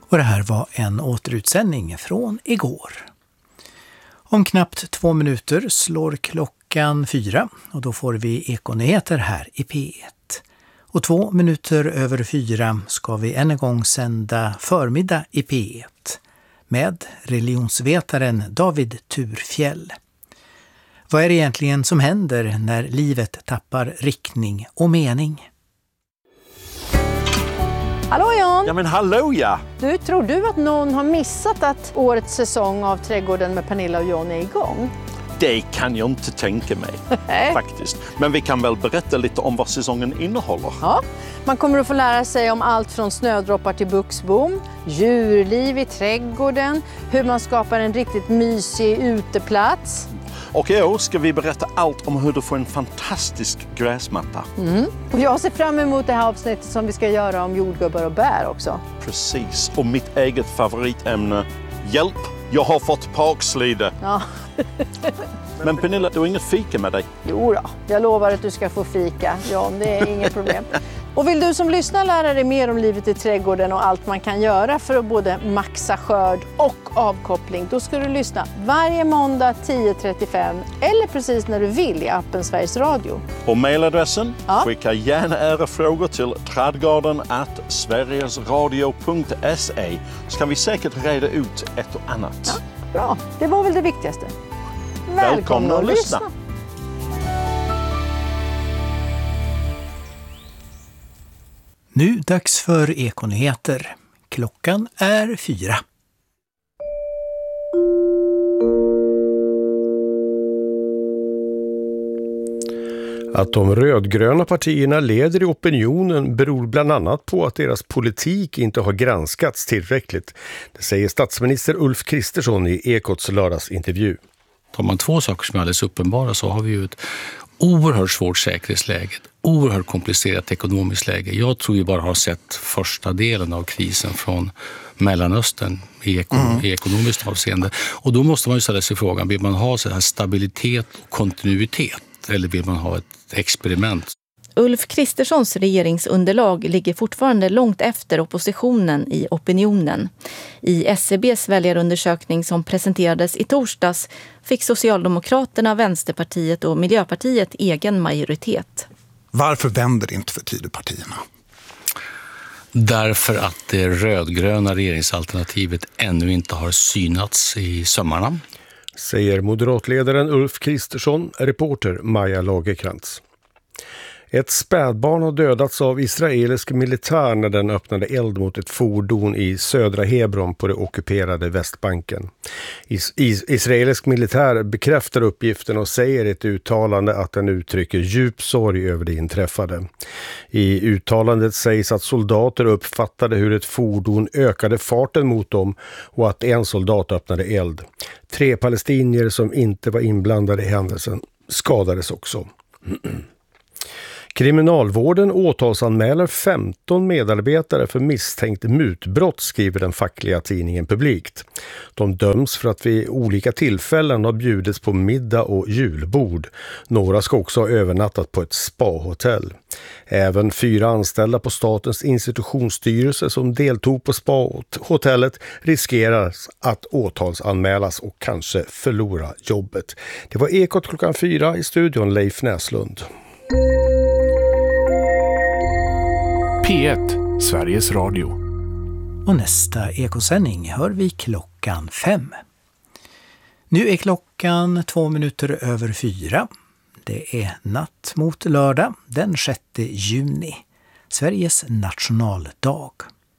Och det här var en återutsändning från igår. Om knappt 2 minuter slår klockan 4 och då får vi Ekonyheter här i P1. Och 2 minuter över 4 ska vi än en gång sända förmiddag i P1 med religionsvetaren David Thurfjell. Vad är det egentligen som händer när livet tappar riktning och mening? Hallå Jan! Ja men hallå ja! Tror du att någon har missat att årets säsong av Trädgården med Pernilla och John är igång? Det kan jag inte tänka mig, faktiskt. Men vi kan väl berätta lite om vad säsongen innehåller? Ja, man kommer att få lära sig om allt från snödroppar till buxbom, djurliv i trädgården, hur man skapar en riktigt mysig uteplats. Och i år ska vi berätta allt om hur du får en fantastisk gräsmatta. Och jag ser fram emot det här avsnittet som vi ska göra om jordgubbar och bär också. Precis, och mitt eget favoritämne, hjälp, jag har fått parkslide. Ja. Men Pernilla, du har inget fika med dig? Jo då, jag lovar att du ska få fika, Jan, det är inget problem. Och vill du som lyssnar lära dig mer om livet i trädgården och allt man kan göra för att både maxa skörd och avkoppling, då ska du lyssna varje måndag 10:35 eller precis när du vill i appen Sveriges Radio. Och mailadressen? Ja. Skicka gärna era frågor till trädgården@sverigesradio.se, så kan vi säkert reda ut ett och annat. Ja, bra, det var väl det viktigaste. Välkomna att lyssna! Nu dags för Ekonyheter. Klockan är 4. Att de rödgröna partierna leder i opinionen beror bland annat på att deras politik inte har granskats tillräckligt. Det säger statsminister Ulf Kristersson i Ekots lördagsintervju. Tar man 2 saker som är alldeles uppenbara så har vi ju ett oerhört svårt säkerhetsläge, ett oerhört komplicerat ekonomiskt läge. Jag tror vi bara har sett första delen av krisen från Mellanöstern i ekonomiskt avseende. Och då måste man ju ställa sig frågan, vill man ha så här stabilitet och kontinuitet eller vill man ha ett experiment? Ulf Kristerssons regeringsunderlag ligger fortfarande långt efter oppositionen i opinionen. I SCBs väljarundersökning som presenterades i torsdags fick Socialdemokraterna, Vänsterpartiet och Miljöpartiet egen majoritet. Varför vänder inte för Tidöpartierna? Därför att det rödgröna regeringsalternativet ännu inte har synats i sömmarna. Säger moderatledaren Ulf Kristersson, reporter Maja Lagerkrantz. Ett spädbarn har dödats av israelisk militär när den öppnade eld mot ett fordon i södra Hebron på det ockuperade Västbanken. Israelisk militär bekräftar uppgiften och säger i ett uttalande att den uttrycker djup sorg över det inträffade. I uttalandet sägs att soldater uppfattade hur ett fordon ökade farten mot dem och att en soldat öppnade eld. 3 palestinier som inte var inblandade i händelsen skadades också. Kriminalvården åtalsanmäler 15 medarbetare för misstänkt mutbrott, skriver den fackliga tidningen Publikt. De döms för att vid olika tillfällen har bjudits på middag och julbord. Några ska också ha övernattat på ett spahotell. Även 4 anställda på statens institutionsstyrelse som deltog på spahotellet riskerar att åtalsanmälas och kanske förlora jobbet. Det var Ekot klockan 4, i studion Leif Näslund. P1, Sveriges Radio. Och nästa ekosändning hör vi klockan 5. Nu är klockan 2 minuter över 4. Det är natt mot lördag den 6 juni, Sveriges nationaldag.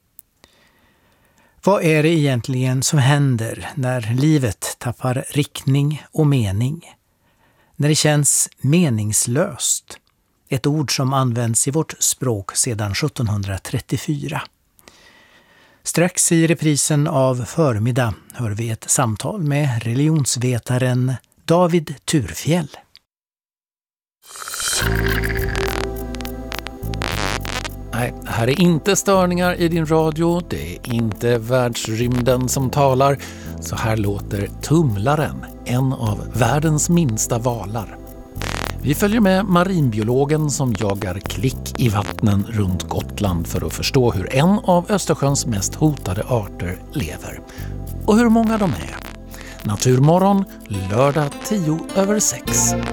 Vad är det egentligen som händer när livet tappar riktning och mening? När det känns meningslöst? Ett ord som används i vårt språk sedan 1734. Strax i reprisen av förmiddag hör vi ett samtal med religionsvetaren David Thurfjell. Nej, här är inte störningar i din radio, det är inte världsrymden som talar. Så här låter tumlaren, en av världens minsta valar. Vi följer med marinbiologen som jagar klick i vattnen runt Gotland för att förstå hur en av Östersjöns mest hotade arter lever. Och hur många de är. Naturmorgon, lördag 5:10.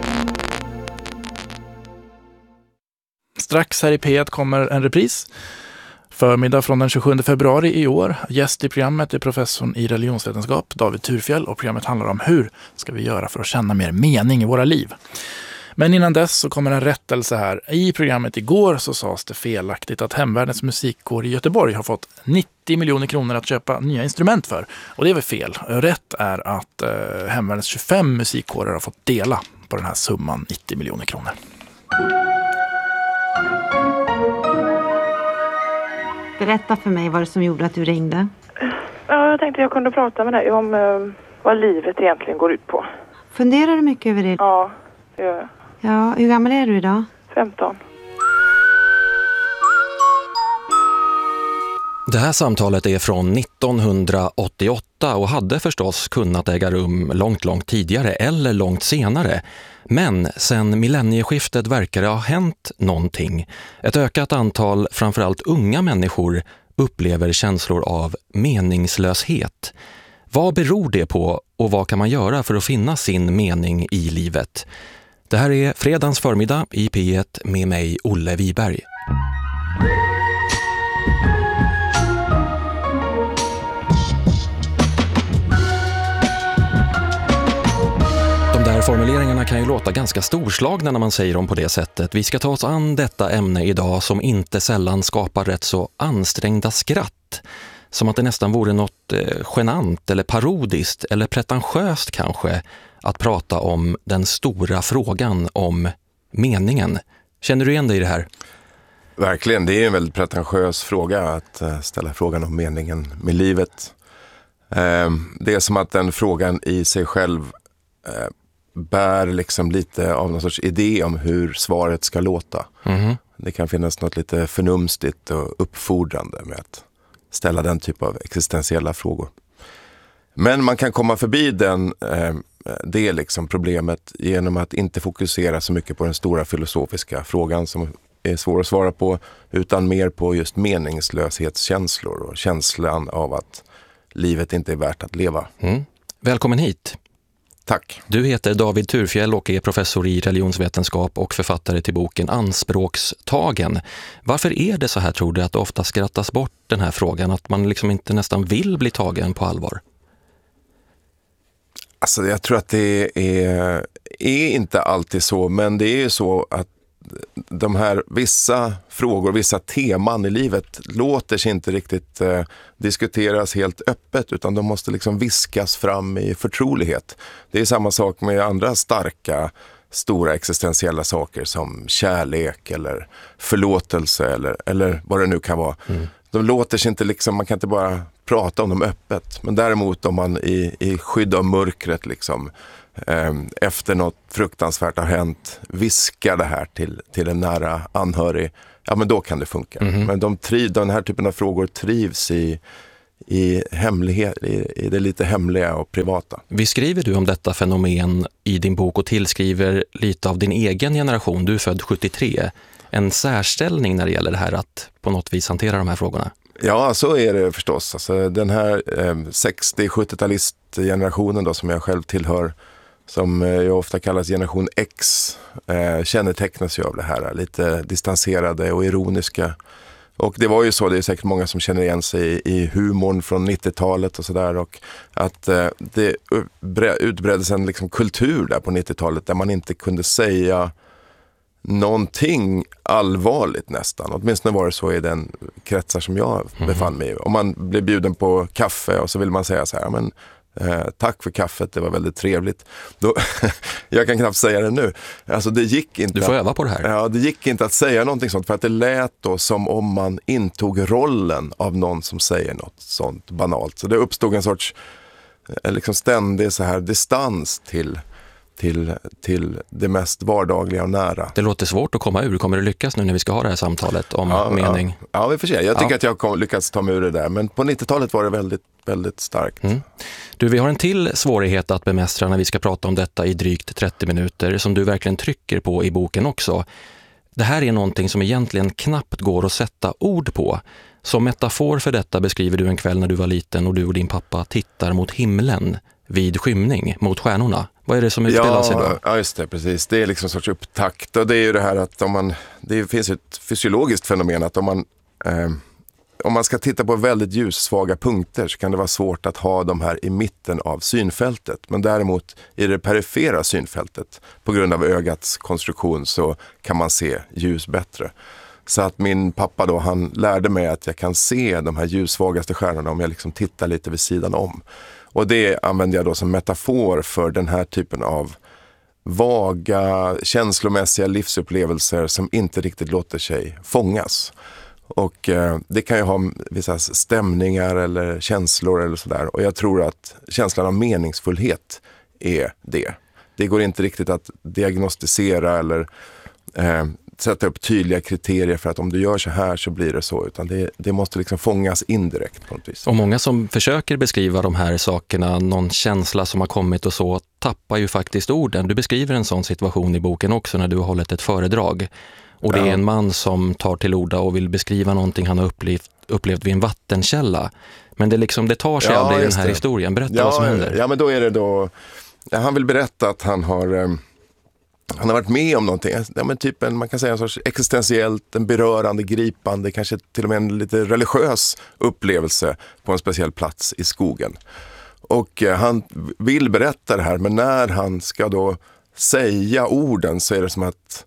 Strax här i P1 kommer en repris. Förmiddag från den 27 februari i år. Gäst i programmet är professorn i religionsvetenskap David Thurfjell, och programmet handlar om hur ska vi göra för att känna mer mening i våra liv. Men innan dess så kommer en rättelse här. I programmet igår så sades det felaktigt att Hemvärnets musikkår i Göteborg har fått 90 miljoner kronor att köpa nya instrument för. Och det är väl fel. Rätt är att Hemvärnets 25 musikkårer har fått dela på den här summan 90 miljoner kronor. Berätta för mig vad det som gjorde att du ringde. Ja, jag tänkte jag kunde prata med dig om vad livet egentligen går ut på. Funderar du mycket över det? Ja, det gör jag. Ja, hur gammal är du idag? 15. Det här samtalet är från 1988 och hade förstås kunnat äga rum långt tidigare eller långt senare. Men sen millennieskiftet verkar det ha hänt någonting. Ett ökat antal, framförallt unga människor, upplever känslor av meningslöshet. Vad beror det på och vad kan man göra för att finna sin mening i livet? Det här är fredagens förmiddag i P1 med mig, Olle Wiberg. De där formuleringarna kan ju låta ganska storslagna när man säger dem på det sättet. Vi ska ta oss an detta ämne idag som inte sällan skapar rätt så ansträngda skratt. Som att det nästan vore något genant eller parodiskt eller pretentiöst kanske att prata om den stora frågan om meningen. Känner du igen dig i det här? Verkligen, det är en väldigt pretentiös fråga att ställa frågan om meningen med livet. Det är som att den frågan i sig själv bär liksom lite av någon sorts idé om hur svaret ska låta. Mm. Det kan finnas något lite förnumstigt och uppfordrande med att ställa den typ av existentiella frågor. Men man kan komma förbi det liksom problemet genom att inte fokusera så mycket på den stora filosofiska frågan som är svår att svara på, utan mer på just meningslöshetskänslor och känslan av att livet inte är värt att leva. Mm. Välkommen hit. Tack. Du heter David Thurfjell och är professor i religionsvetenskap och författare till boken Anspråkstagen. Varför är det så här, tror du, att det ofta skrattas bort den här frågan, att man liksom inte nästan vill bli tagen på allvar? Alltså jag tror att det är inte alltid så, men det är ju så att de här vissa frågor, vissa teman i livet låter sig inte riktigt diskuteras helt öppet, utan de måste liksom viskas fram i förtrolighet. Det är samma sak med andra starka, stora existentiella saker som kärlek eller förlåtelse eller vad det nu kan vara. Mm. De låter sig inte liksom, man kan inte bara prata om dem öppet, men däremot om man i skydd av mörkret liksom efter något fruktansvärt har hänt viskar det här till en nära anhörig, ja men då kan det funka. Mm-hmm. Men den här typen av frågor trivs i hemlighet, i det lite hemliga och privata. Vi skriver du om detta fenomen i din bok och tillskriver lite av din egen generation, du är född 73, en särställning när det gäller det här att på något vis hantera de här frågorna. Ja, så är det förstås. Alltså, den här 60-70-talistgenerationen då, som jag själv tillhör, som jag ofta kallas generation X, kännetecknas ju av det här lite distanserade och ironiska. Och det var ju så, det är säkert många som känner igen sig i humorn från 90-talet och sådär, och att det utbreddes en liksom kultur där på 90-talet där man inte kunde säga någonting allvarligt nästan. Åtminstone var det så i den kretsar som jag befann mig i. Om man blev bjuden på kaffe och så vill man säga så här, men tack för kaffet, det var väldigt trevligt. Då, jag kan knappt säga det nu. Alltså det gick inte. Du får öva på det här. Ja, det gick inte att säga någonting sånt, för att det lät då som om man intog rollen av någon som säger något sånt banalt. Så det uppstod en sorts liksom ständig så här distans till till det mest vardagliga och nära. Det låter svårt att komma ur. Kommer du lyckas nu när vi ska ha det här samtalet om mening? Ja, vi får se. Jag tycker att jag har lyckats ta mig ur det där. Men på 90-talet var det väldigt, väldigt starkt. Du, vi har en till svårighet att bemästra när vi ska prata om detta i drygt 30 minuter som du verkligen trycker på i boken också. Det här är någonting som egentligen knappt går att sätta ord på. Som metafor för detta beskriver du en kväll när du var liten och du och din pappa tittar mot himlen vid skymning mot stjärnorna. Vad är det som utspelar sig då? Ja, just det, precis. Det är liksom en sorts upptakt. Och det är ju det här att det finns ett fysiologiskt fenomen att om man ska titta på väldigt ljussvaga punkter så kan det vara svårt att ha de här i mitten av synfältet. Men däremot i det perifera synfältet, på grund av ögats konstruktion, så kan man se ljus bättre. Så att min pappa då, han lärde mig att jag kan se de här ljussvagaste stjärnorna om jag liksom tittar lite vid sidan om. Och det använder jag då som metafor för den här typen av vaga, känslomässiga livsupplevelser som inte riktigt låter sig fångas. Och det kan ju ha vissa stämningar eller känslor eller sådär. Och jag tror att känslan av meningsfullhet är det. Det går inte riktigt att diagnostisera eller sätta upp tydliga kriterier för att om du gör så här så blir det så, utan det måste liksom fångas indirekt på något vis. Och många som försöker beskriva de här sakerna, någon känsla som har kommit och så, tappar ju faktiskt orden. Du beskriver en sån situation i boken också när du har hållit ett föredrag. Och det är en man som tar till orda och vill beskriva någonting han har upplevt vid en vattenkälla. Men det tar sig aldrig i den här historien. Berätta vad som händer. Ja, men då är det då... Han vill berätta att han har varit med om någonting, men typ man kan säga en sorts existentiellt, en berörande, gripande, kanske till och med en lite religiös upplevelse på en speciell plats i skogen. Och han vill berätta det här, men när han ska då säga orden så är det som att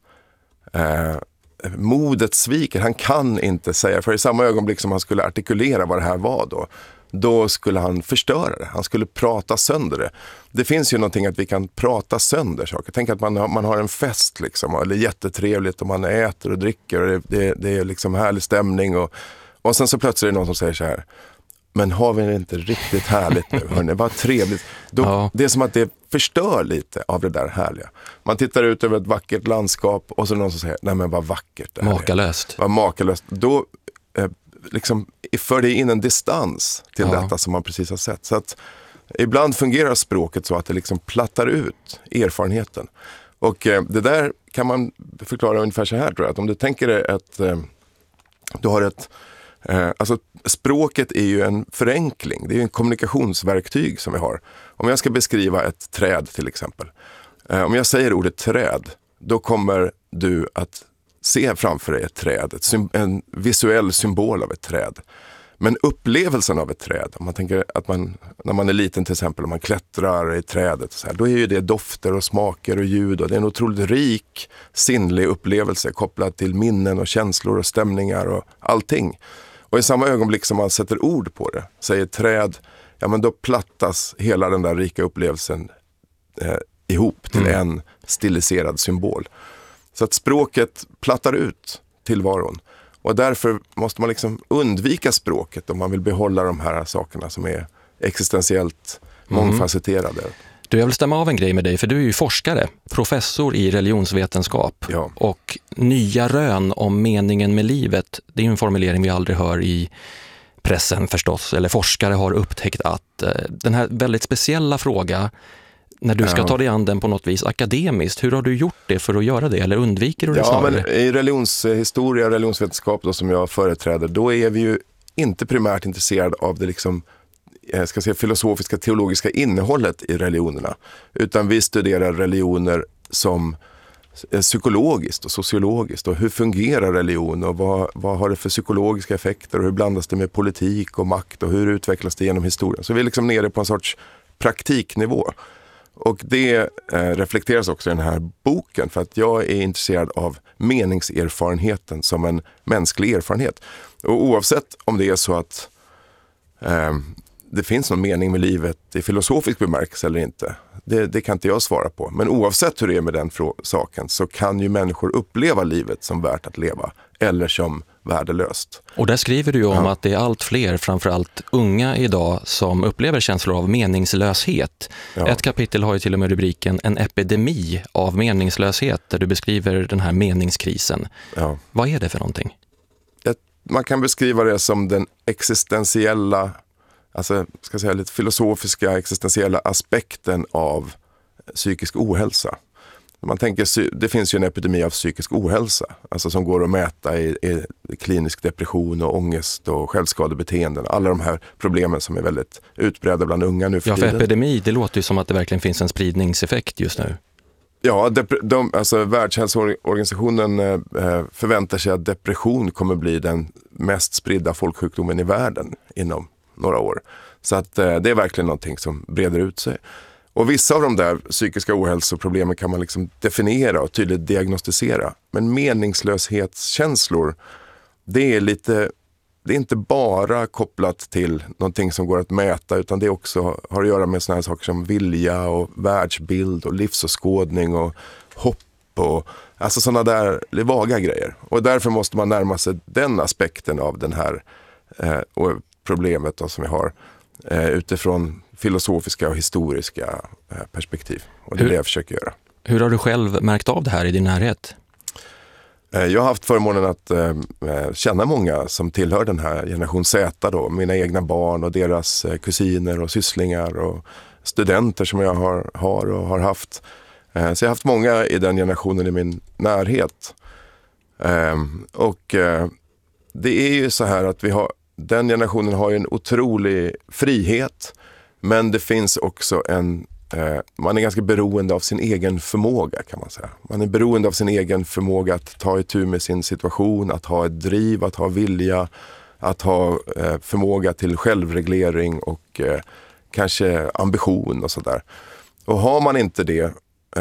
modet sviker. Han kan inte säga, för i samma ögonblick som han skulle artikulera vad det här var då skulle han förstöra det. Han skulle prata sönder det. Det finns ju någonting att vi kan prata sönder saker. Tänk att man har en fest liksom, eller jättetrevligt och man äter och dricker och det är liksom härlig stämning och sen så plötsligt är det någon som säger så här: men har vi det inte riktigt härligt nu? Hörrni, vad trevligt. Det är som att det förstör lite av det där härliga. Man tittar ut över ett vackert landskap och så är det någon som säger: nej men vad vackert det här makalöst. Vad makalöst. Då liksom för det in en distans till detta som man precis har sett. Så att ibland fungerar språket så att det liksom plattar ut erfarenheten. Och det där kan man förklara ungefär så här, tror jag. Att om du tänker dig du har alltså språket är ju en förenkling. Det är ju en kommunikationsverktyg som vi har. Om jag ska beskriva ett träd till exempel. Om jag säger ordet träd, då kommer du att se framför dig ett träd, en visuell symbol av ett träd. Men upplevelsen av ett träd, om man tänker att när man är liten till exempel, om man klättrar i trädet, så här, då är ju det dofter och smaker och ljud och det är en otroligt rik sinnlig upplevelse kopplad till minnen och känslor och stämningar och allting. Och i samma ögonblick som man sätter ord på det, säger träd, ja men då plattas hela den där rika upplevelsen ihop till en stiliserad symbol. Så att språket plattar ut tillvaron. Och därför måste man liksom undvika språket om man vill behålla de här sakerna som är existentiellt mångfacetterade. Du, jag vill stämma av en grej med dig, för du är ju forskare, professor i religionsvetenskap. Ja. Och nya rön om meningen med livet, det är ju en formulering vi aldrig hör i pressen förstås. Eller forskare har upptäckt att den här väldigt speciella fråga, när du ska ta dig an den på något vis akademiskt, hur har du gjort det för att göra det? Eller undviker du det snarare? Men i religionshistoria och religionsvetenskap då, som jag företräder, då är vi ju inte primärt intresserade av det liksom, ska säga, filosofiska, teologiska innehållet i religionerna. Utan vi studerar religioner som psykologiskt och sociologiskt. Och hur fungerar religion och vad har det för psykologiska effekter och hur blandas det med politik och makt och hur utvecklas det genom historien. Så vi är liksom nere på en sorts praktiknivå. Och det reflekteras också i den här boken, för att jag är intresserad av meningserfarenheten som en mänsklig erfarenhet. Och oavsett om det är så att det finns någon mening med livet i filosofisk bemärkelse eller inte, det kan inte jag svara på. Men oavsett hur det är med den saken så kan ju människor uppleva livet som värt att leva eller som värdelöst. Och där skriver du ju om att det är allt fler, framförallt unga idag, som upplever känslor av meningslöshet. Ja. Ett kapitel har ju till och med rubriken En epidemi av meningslöshet, där du beskriver den här meningskrisen. Ja. Vad är det för någonting? Man kan beskriva det som den existentiella, alltså ska jag säga lite filosofiska existentiella aspekten av psykisk ohälsa. Man tänker, det finns ju en epidemi av psykisk ohälsa, alltså som går att mäta i klinisk depression och ångest och självskadebeteenden. Alla de här problemen som är väldigt utbredda bland unga nu för tiden. Ja, för epidemi, det låter ju som att det verkligen finns en spridningseffekt just nu. Ja, alltså Världshälsoorganisationen förväntar sig att depression kommer bli den mest spridda folksjukdomen i världen inom några år. Så att det är verkligen någonting som breder ut sig. Och vissa av de där psykiska ohälsoproblemen kan man liksom definiera och tydligt diagnostisera. Men meningslöshetskänslor, det är inte bara kopplat till någonting som går att mäta, utan det också har att göra med såna här saker som vilja och världsbild och livsåskådning och hopp och alltså sådana där vaga grejer. Och därför måste man närma sig den aspekten av den här och problemet då, som vi har utifrån filosofiska och historiska perspektiv. Och det är det jag försöker göra. Hur har du själv märkt av det här i din närhet? Jag har haft förmånen att känna många som tillhör den här generation Z då. Mina egna barn och deras kusiner och sysslingar och studenter som jag har haft. Så jag har haft många i den generationen i min närhet. Och det är ju så här att den generationen har ju en otrolig frihet, men det finns också man är ganska beroende av sin egen förmåga, kan man säga. Man är beroende av sin egen förmåga att ta itu med sin situation, att ha ett driv, att ha vilja, att ha förmåga till självreglering och kanske ambition och sådär. Och har man inte det,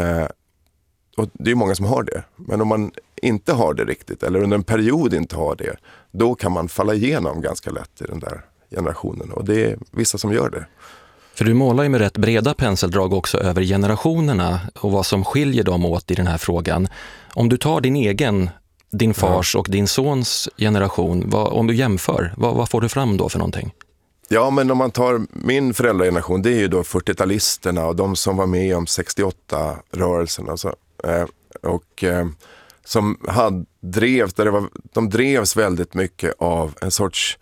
och det är många som har det, men om man inte har det riktigt eller under en period inte har det, då kan man falla igenom ganska lätt i den där generationen. Och det är vissa som gör det. För du målar ju med rätt breda penseldrag också över generationerna och vad som skiljer dem åt i den här frågan. Om du tar din fars och din sons generation, om du jämför, vad får du fram då för någonting? Ja, men om man tar min föräldrageneration, det är ju då 40-talisterna och de som var med om 68-rörelsen. Alltså, som de drevs väldigt mycket av en sorts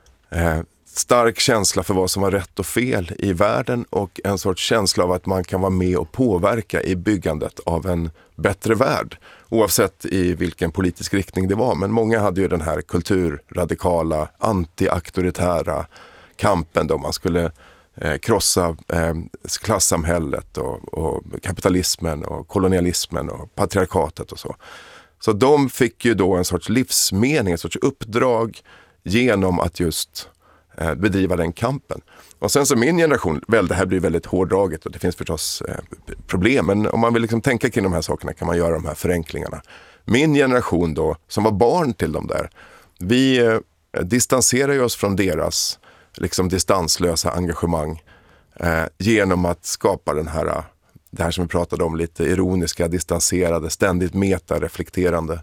stark känsla för vad som var rätt och fel i världen och en sorts känsla av att man kan vara med och påverka i byggandet av en bättre värld, oavsett i vilken politisk riktning det var. Men många hade ju den här kulturradikala, anti-auktoritära kampen då man skulle krossa klassamhället och kapitalismen och kolonialismen och patriarkatet och så. Så de fick ju då en sorts livsmening, en sorts uppdrag genom att just bedriva den kampen. Och sen så min generation, det här blir väldigt hårdraget och det finns förstås problem, men om man vill liksom tänka kring de här sakerna kan man göra de här förenklingarna. Min generation då, som var barn till de där, vi distanserar oss från deras liksom distanslösa engagemang genom att skapa det här som vi pratade om, lite ironiska, distanserade, ständigt metareflekterande.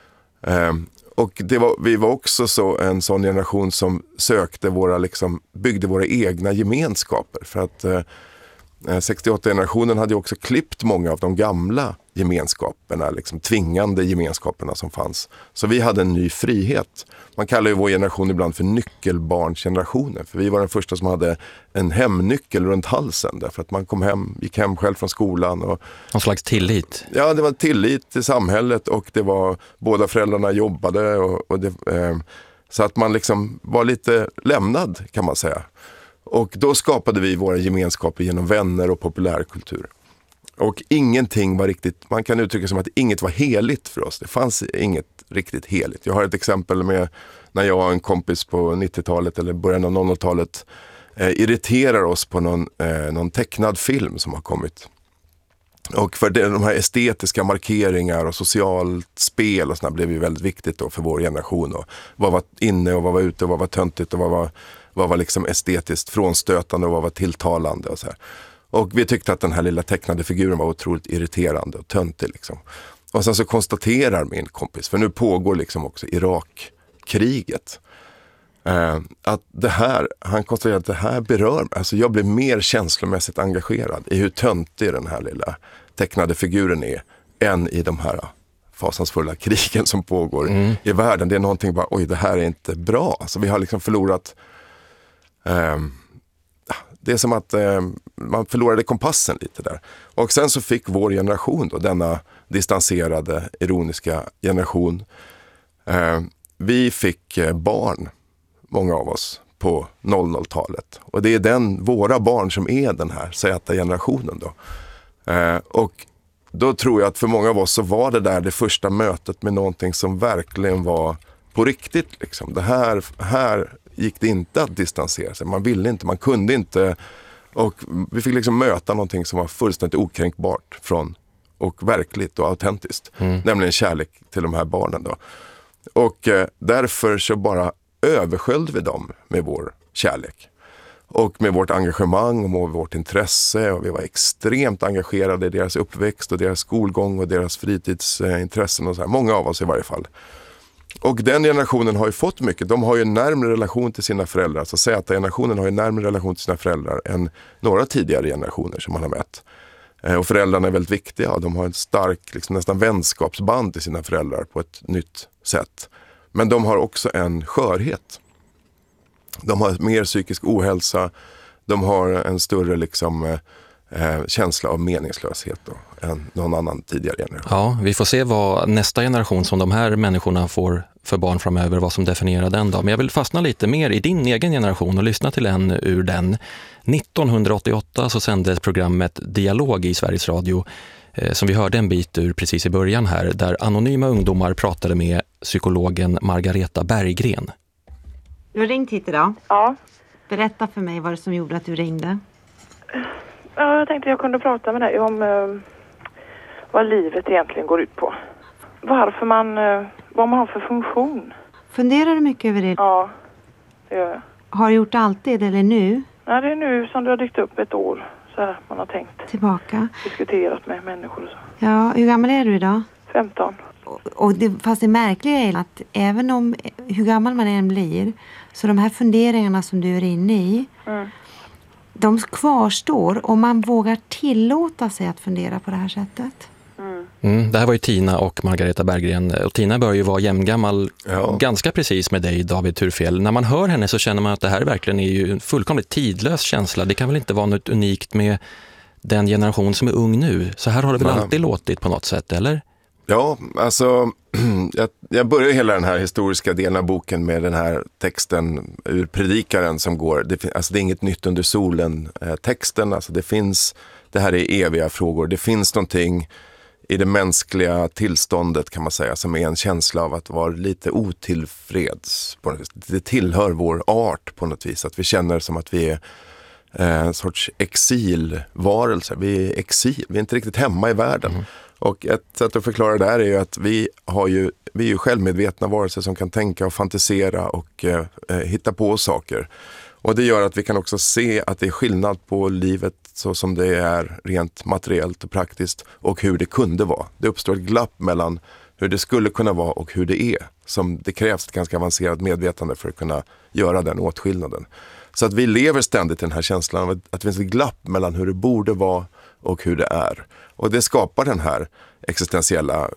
Och vi var också en sån generation som byggde våra egna gemenskaper. För att 68-generationen hade också klippt många av de gamla gemenskaperna, liksom tvingande gemenskaperna som fanns. Så vi hade en ny frihet. Man kallar ju vår generation ibland för nyckelbarnsgenerationen. För vi var den första som hade en hemnyckel runt halsen. Därför att man gick hem själv från skolan. Och, någon slags tillit? Ja, det var tillit till samhället och det var båda föräldrarna jobbade. Så att man liksom var lite lämnad, kan man säga. Och då skapade vi våra gemenskaper genom vänner och populärkultur. Och ingenting var riktigt, man kan uttrycka som att inget var heligt för oss. Det fanns inget riktigt heligt. Jag har ett exempel med när jag och en kompis på 90-talet eller början av 00-talet irriterar oss på någon tecknad film som har kommit. Och för de här estetiska markeringar och socialt spel och sådär blev ju väldigt viktigt då för vår generation. Och vad var inne och vad var ute och vad var töntigt och vad var liksom estetiskt frånstötande och vad var tilltalande och så här. Och vi tyckte att den här lilla tecknade figuren var otroligt irriterande och töntig liksom. Och sen så konstaterar min kompis, för nu pågår liksom också Irak kriget. Att det här, han konstaterar att det här berör mig. Alltså jag blir mer känslomässigt engagerad i hur töntig den här lilla tecknade figuren är än i de här fasansfulla krigen som pågår i världen. Det är någonting bara, oj, det här är inte bra. Alltså vi har liksom förlorat det är som att man förlorade kompassen lite där. Och sen så fick vår generation då, denna distanserade, ironiska generation, vi fick barn, många av oss, på 00-talet. Och det är våra barn som är den här Z-generationen då. Och då tror jag att för många av oss så var det där det första mötet med någonting som verkligen var på riktigt. Liksom. Det här gick det inte att distansera sig. Man ville inte, man kunde inte. Och vi fick liksom möta någonting som var fullständigt okränkbart och verkligt och autentiskt. Nämligen kärlek till de här barnen då. Och därför så bara översköljde vi dem med vår kärlek. Och med vårt engagemang och med vårt intresse. Och vi var extremt engagerade i deras uppväxt och deras skolgång och deras fritidsintressen och så här. Många av oss i varje fall. Och den generationen har ju fått mycket. De har ju en närmare relation till sina föräldrar. Så Z-generationen har ju en närmare relation till sina föräldrar än några tidigare generationer som man har mött. Och föräldrarna är väldigt viktiga. De har en stark, liksom, nästan vänskapsband till sina föräldrar på ett nytt sätt. Men de har också en skörhet. De har mer psykisk ohälsa. De har en större liksom, känsla av meningslöshet då, än någon annan tidigare generation. Ja, vi får se vad nästa generation som de här människorna får för barn framöver, vad som definierar den då. Men jag vill fastna lite mer i din egen generation och lyssna till en ur den. 1988 så sändes programmet Dialog i Sveriges Radio, som vi hörde en bit ur precis i början här, där anonyma ungdomar pratade med psykologen Margareta Berggren. Du har ringt hit idag. Ja. Berätta för mig vad det som gjorde att du ringde. Ja, jag tänkte jag kunde prata med dig om vad livet egentligen går ut på. Vad man har för funktion. Funderar du mycket över det? Ja, det gör jag. Har du gjort alltid eller nu? Nej, det är nu som du har dykt upp ett år. Så här man har tänkt. Tillbaka. Diskuterat med människor och så. Ja, hur gammal är du idag? 15. Fast det märkliga är att även om hur gammal man än blir, så de här funderingarna som du är inne i, de kvarstår om man vågar tillåta sig att fundera på det här sättet. Det här var ju Tina och Margareta Berggren. Och Tina bör ju vara jämngammal, ganska precis med dig, David Thurfjell. När man hör henne så känner man att det här verkligen är ju en fullkomligt tidlös känsla. Det kan väl inte vara något unikt med den generation som är ung nu. Så här har det väl alltid låtit på något sätt, eller? Ja, alltså jag börjar hela den här historiska delen av boken med den här texten ur Predikaren som går. Det är inget nytt under solen, texten. Alltså det här är eviga frågor. Det finns någonting i det mänskliga tillståndet, kan man säga, som är en känsla av att vara lite otillfreds på något vis. Det tillhör vår art på något vis, att vi känner som att vi är en sorts exilvarelser. Vi är exil, vi är inte riktigt hemma i världen. Och ett sätt att förklara det här är ju att vi är ju självmedvetna varelser som kan tänka och fantisera och hitta på saker. Och det gör att vi kan också se att det är skillnad på livet så som det är rent materiellt och praktiskt och hur det kunde vara. Det uppstår ett glapp mellan hur det skulle kunna vara och hur det är. Som det krävs ett ganska avancerat medvetande för att kunna göra den åtskillnaden. Så att vi lever ständigt i den här känslan av att det finns ett glapp mellan hur det borde vara och hur det är. Och det skapar den här existentiella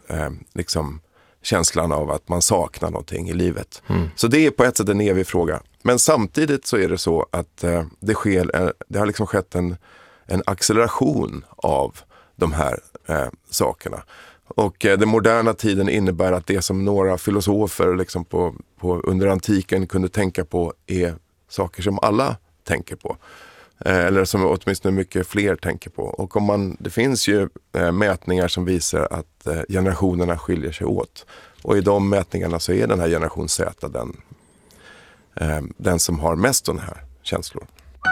känslan av att man saknar någonting i livet. Så det är på ett sätt en evig fråga. Men samtidigt så är det så att det har liksom skett en acceleration av de här sakerna. Och den moderna tiden innebär att det som några filosofer liksom under antiken kunde tänka på är saker som alla tänker på. Eller som åtminstone mycket fler tänker på. Och det finns ju mätningar som visar att generationerna skiljer sig åt. Och i de mätningarna så är den här generation Z den som har mest sådana här känslor.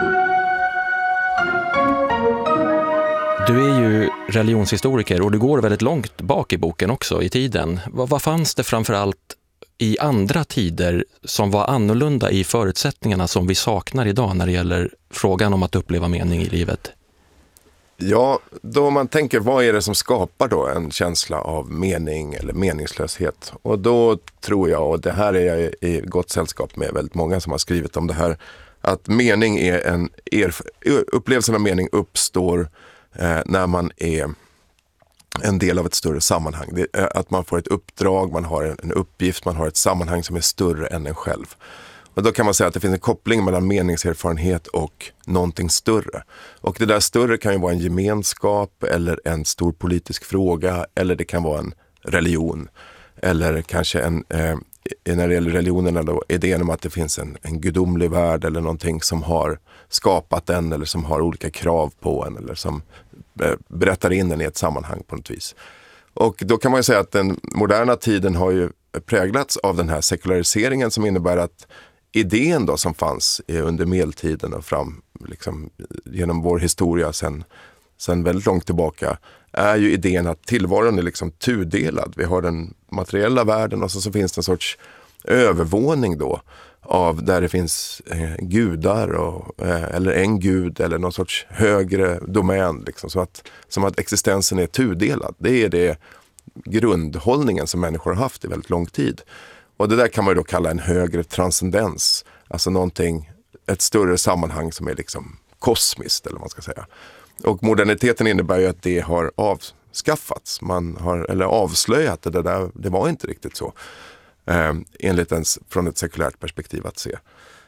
Du är ju religionshistoriker och du går väldigt långt bak i boken också i tiden. Vad fanns det framförallt i andra tider som var annorlunda i förutsättningarna som vi saknar idag när det gäller frågan om att uppleva mening i livet? Ja, då man tänker vad är det som skapar då en känsla av mening eller meningslöshet? Och då tror jag, och det här är jag i gott sällskap med väldigt många som har skrivit om det här, att mening är upplevelsen av mening uppstår när man är en del av ett större sammanhang. Att man får ett uppdrag, man har en uppgift, man har ett sammanhang som är större än en själv. Och då kan man säga att det finns en koppling mellan meningserfarenhet och någonting större. Och det där större kan ju vara en gemenskap eller en stor politisk fråga, eller det kan vara en religion. Eller kanske när det gäller religionerna då, idén om att det finns en gudomlig värld eller någonting som har skapat den eller som har olika krav på en eller som berättar in den i ett sammanhang på något vis. Och då kan man ju säga att den moderna tiden har ju präglats av den här sekulariseringen som innebär att idén då som fanns under medeltiden och fram liksom, genom vår historia sen väldigt långt tillbaka är ju idén att tillvaron är liksom tudelad. Vi har den materiella världen och så finns det en sorts övervåning då av där det finns gudar eller en gud eller någon sorts högre domän liksom, som att existensen är tudelad. Det är det grundhållningen som människor har haft i väldigt lång tid. Och det där kan man ju då kalla en högre transcendens, alltså någonting, ett större sammanhang som är liksom kosmiskt eller vad man ska säga. Och moderniteten innebär ju att det har avskaffats, man har eller avslöjat det där, det var inte riktigt så. Enligt ens från ett sekulärt perspektiv att se.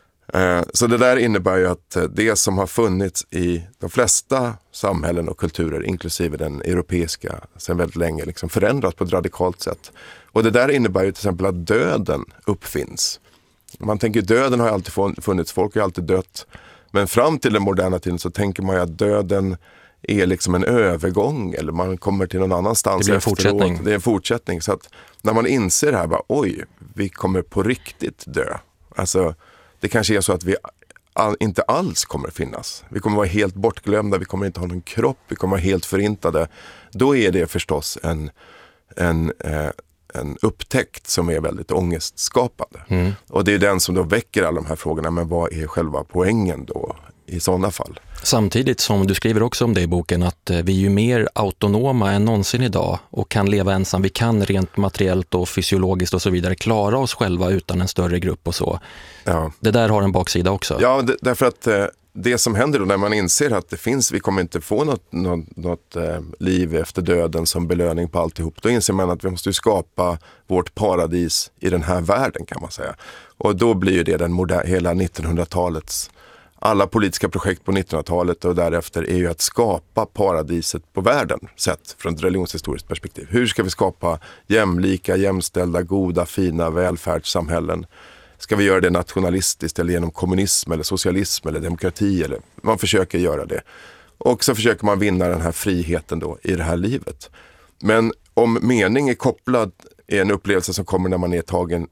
Så det där innebär ju att det som har funnits i de flesta samhällen och kulturer, inklusive den europeiska, sedan väldigt länge liksom förändras på ett radikalt sätt. Och det där innebär ju till exempel att döden uppfinns. Man tänker döden har alltid funnits, folk har alltid dött. Men fram till den moderna tiden så tänker man ju att döden är liksom en övergång eller man kommer till någon annanstans. Det blir en fortsättning. Det är en fortsättning. Så att när man inser det här, bara, oj, vi kommer på riktigt dö. Alltså, det kanske är så att vi inte alls kommer finnas. Vi kommer vara helt bortglömda, vi kommer inte ha någon kropp, vi kommer vara helt förintade. Då är det förstås en upptäckt som är väldigt ångestskapande. Mm. Och det är den som då väcker alla de här frågorna, men vad är själva poängen då i sådana fall? Samtidigt som du skriver också om det i boken att vi är ju mer autonoma än någonsin idag och kan leva ensam. Vi kan rent materiellt och fysiologiskt och så vidare klara oss själva utan en större grupp och så. Ja. Det där har en baksida också. Ja, därför att det som händer då när man inser att det finns, vi kommer inte få något liv efter döden som belöning på alltihop. Då inser man att vi måste skapa vårt paradis i den här världen kan man säga. Och då blir ju det hela 1900-talets alla politiska projekt på 1900-talet och därefter är ju att skapa paradiset på världen sett från ett religionshistoriskt perspektiv. Hur ska vi skapa jämlika, jämställda, goda, fina välfärdssamhällen? Ska vi göra det nationalistiskt eller genom kommunism eller socialism eller demokrati? Eller man försöker göra det. Och så försöker man vinna den här friheten då i det här livet. Men om mening är kopplad är en upplevelse som kommer när man är tagen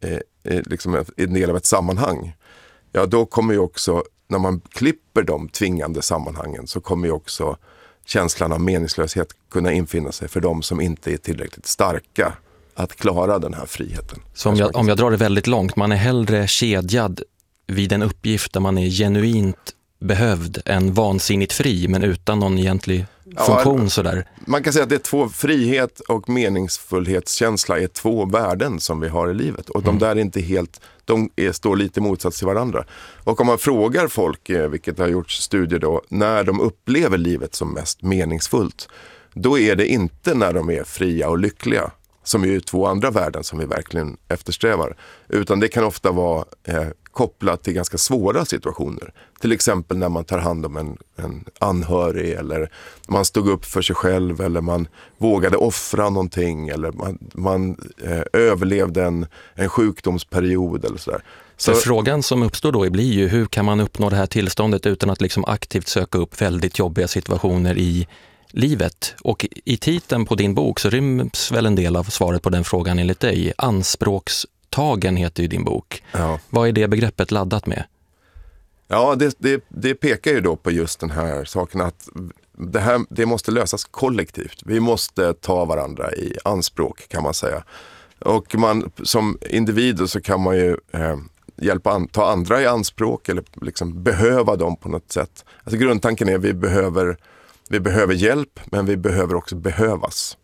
liksom en del av ett sammanhang. Ja, då kommer ju också, när man klipper de tvingande sammanhangen så kommer ju också känslan av meningslöshet kunna infinna sig för de som inte är tillräckligt starka att klara den här friheten. Så om jag drar det väldigt långt, man är hellre kedjad vid en uppgift där man är genuint behövd än vansinnigt fri men utan någon egentlig funktion sådär. Man kan säga att det är två, frihet och meningsfullhetskänsla är två värden som vi har i livet och de där är inte helt, står lite i motsats till varandra. Och om man frågar folk, vilket har gjorts studier då, när de upplever livet som mest meningsfullt, då är det inte när de är fria och lyckliga, som är ju två andra värden som vi verkligen eftersträvar, utan det kan ofta vara kopplat till ganska svåra situationer. Till exempel när man tar hand om en anhörig eller man stod upp för sig själv eller man vågade offra någonting eller man överlevde en sjukdomsperiod eller sådär. Så frågan som uppstår då blir ju hur kan man uppnå det här tillståndet utan att liksom aktivt söka upp väldigt jobbiga situationer i livet. Och i titeln på din bok så ryms väl en del av svaret på den frågan enligt dig. Anspråkstagen heter ju din bok. Ja. Vad är det begreppet laddat med? Ja, det pekar ju då på just den här saken att det måste lösas kollektivt. Vi måste ta varandra i anspråk kan man säga. Och som individer så kan man ju ta andra i anspråk eller liksom behöva dem på något sätt. Alltså grundtanken är att vi behöver Vi behöver hjälp, men vi behöver också behövas.